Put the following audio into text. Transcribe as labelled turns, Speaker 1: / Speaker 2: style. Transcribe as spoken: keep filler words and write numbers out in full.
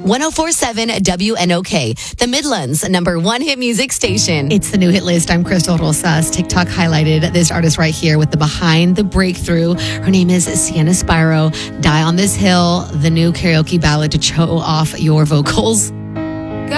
Speaker 1: ten forty-seven W N O K, the Midlands number one hit music station.
Speaker 2: It's the new hit list. I'm Crystal Rosas. TikTok highlighted this artist right here with the Behind the Breakthrough. Her name is Sienna Spiro. Die on This Hill, the new karaoke ballad to show off your vocals.